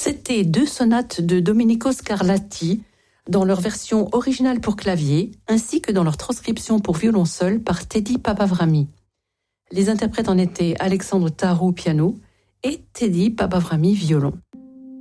C'était deux sonates de Domenico Scarlatti dans leur version originale pour clavier, ainsi que dans leur transcription pour violon seul par Teddy Papavrami. Les interprètes en étaient Alexandre Tarou piano et Teddy Papavrami violon.